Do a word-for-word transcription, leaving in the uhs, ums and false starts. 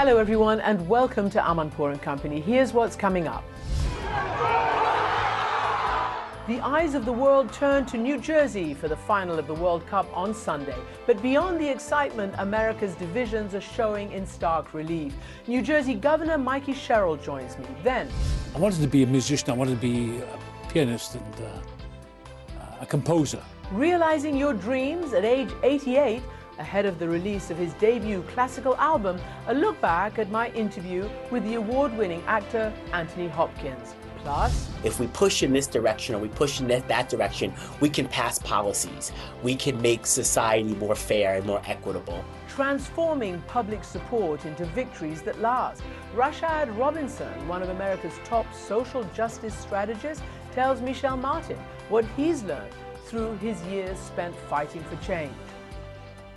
Hello everyone and welcome to Amanpour and Company. Here's what's coming up. The eyes of the world turn to New Jersey for the final of the World Cup on Sunday. But beyond the excitement, America's divisions are showing in stark relief. New Jersey Governor Mikey Sherrill joins me. Then, I wanted to be a musician, I wanted to be a pianist and uh, a composer. Realizing your dreams at age eighty-eight, ahead of the release of his debut classical album, a look back at my interview with the award-winning actor Anthony Hopkins. Plus, if we push in this direction or we push in that direction, we can pass policies. We can make society more fair and more equitable. Transforming public support into victories that last. Rashad Robinson, one of America's top social justice strategists, tells Michelle Martin what he's learned through his years spent fighting for change.